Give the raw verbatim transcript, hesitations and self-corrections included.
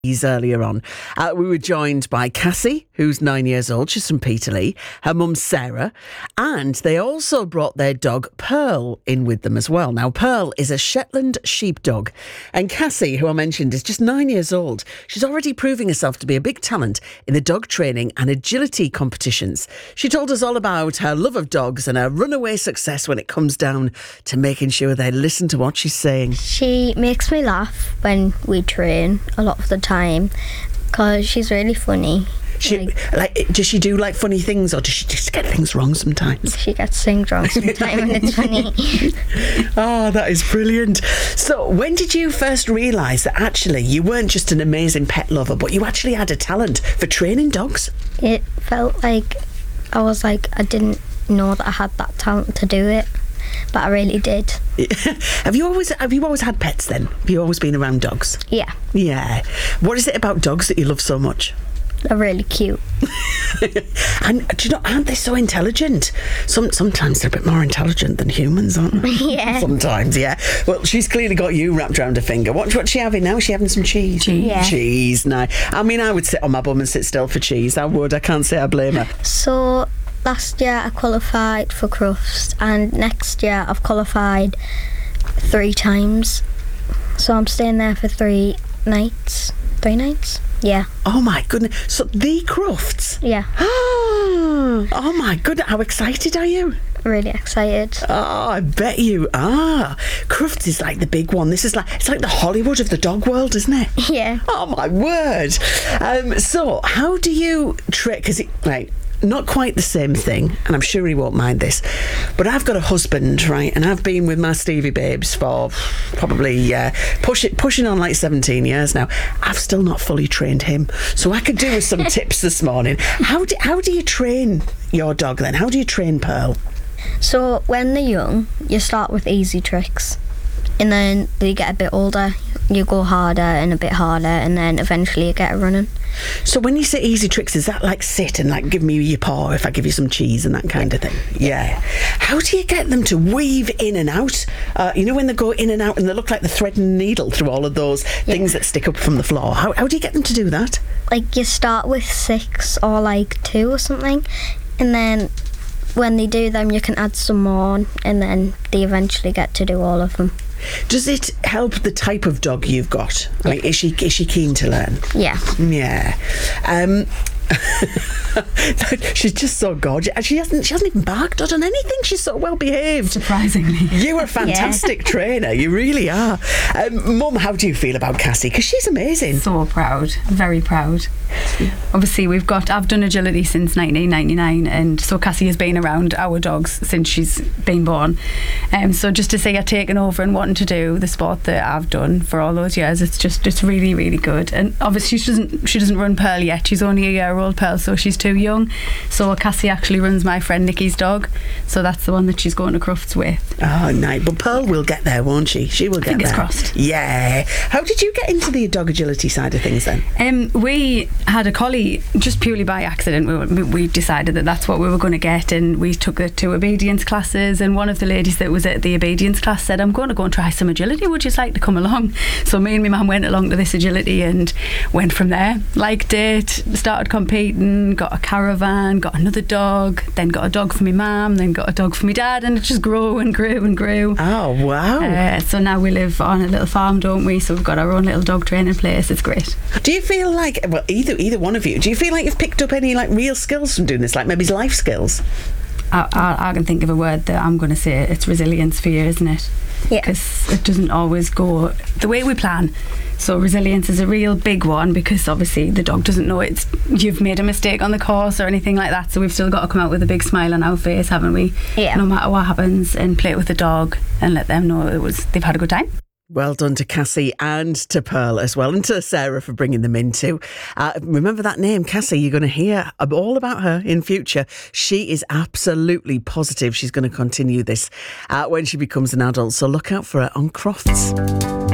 Earlier on, uh, we were joined by Cassie, who's nine years old. She's from Peterlee. Her mum Sarah, and they also brought their dog Pearl in with them as well. Now, Pearl is a Shetland sheepdog, and Cassie, who I mentioned, is just nine years old. She's already proving herself to be a big talent in the dog training and agility competitions. She told us all about her love of dogs and her runaway success when it comes down to making sure they listen to what she's saying. She makes me laugh when we train a lot of the time. time because she's really funny. She, like, like, does she do like funny things, or does she just get things wrong sometimes? She gets things wrong sometimes and it's funny. Oh, that is brilliant. So when did you first realise that actually you weren't just an amazing pet lover, but you actually had a talent for training dogs? It felt like I was like I didn't know that I had that talent to do it, but I really did. Have you always have you always had pets then? Have you always been around dogs? Yeah. Yeah. What is it about dogs that you love so much? They're really cute. And do you know, aren't they so intelligent? Some sometimes they're a bit more intelligent than humans, aren't they? Yeah. Sometimes, yeah. Well, she's clearly got you wrapped around her finger. What, what's she having now? Is she having some cheese? Cheese. Yeah. Cheese, no. I mean, I would sit on my bum and sit still for cheese. I would. I can't say I blame her. So last year I qualified for Crufts, and next year I've qualified three times. So I'm staying there for three nights. Three nights? Yeah. Oh my goodness. So the Crufts? Yeah. Oh my goodness. How excited are you? Really excited. Oh, I bet you are. Crufts is like the big one. This is like, it's like the Hollywood of the dog world, isn't it? Yeah. Oh my word. Um, so how do you trick, because it, right, not quite the same thing, and I'm sure he won't mind this, but I've got a husband, right, and I've been with my Stevie Babes for probably uh, push it, pushing on like seventeen years now. I've still not fully trained him, so I could do with some tips this morning. How do, how do you train your dog then? How do you train Pearl? So when they're young, you start with easy tricks, and then they get a bit older, you go harder and a bit harder, and then eventually you get it running. So when you say easy tricks, is that like sit and like give me your paw if I give you some cheese and that kind of thing? Yeah. How do you get them to weave in and out? Uh, you know, when they go in and out and they look like the thread and needle through all of those yeah. things that stick up from the floor. How, how do you get them to do that? Like you start with six or like two or something, and then when they do them you can add some more, and then they eventually get to do all of them. Does it help the type of dog you've got? I mean, is she is she keen to learn? Yeah. Yeah. Um, she's just so gorgeous. She hasn't she hasn't even barked or done anything. She's so well behaved. Surprisingly. You are a fantastic yeah. trainer. You really are. Um, Mum, how do you feel about Cassie? Because she's amazing. So proud. Very proud. Obviously, we've got, I've done agility since nineteen ninety-nine, and so Cassie has been around our dogs since she's been born. Um, so just to see her taking over and wanting to do the sport that I've done for all those years, it's just it's really, really good. And obviously, she doesn't she doesn't run Pearl yet. She's only a year old, Pearl, so she's too young. So Cassie actually runs my friend Nikki's dog, so that's the one that she's going to Crufts with. Oh, nice. But Pearl will get there, won't she? She will get Fingers there. crossed. Yeah. How did you get into the dog agility side of things then? Um, we had a collie just purely by accident. We, we decided that that's what we were going to get, and we took it to obedience classes, and one of the ladies that was at the obedience class said, I'm going to go and try some agility, would you like to come along? So me and my mum went along to this agility and went from there. Liked it, started competing, got a caravan, got another dog, then got a dog for my mum, then got a dog for my dad, and it just grew and grew and grew. Oh wow. Uh, so now we live on a little farm, don't we? So we've got our own little dog training place. It's great. Do you feel like, well, either either one of you, do you feel like you've picked up any like real skills from doing this, like maybe life skills? I, I, I can think of a word that I'm going to say. It's resilience for you, isn't it? Yeah. Because it doesn't always go the way we plan. So resilience is a real big one, because obviously the dog doesn't know it's you've made a mistake on the course or anything like that. So we've still got to come out with a big smile on our face, haven't we? Yeah. No matter what happens, and play it with the dog and let them know it was they've had a good time. Well done to Cassie and to Pearl as well, and to Sarah for bringing them in too. Uh, remember that name, Cassie. You're going to hear all about her in future. She is absolutely positive she's going to continue this uh, when she becomes an adult. So look out for her on Crufts.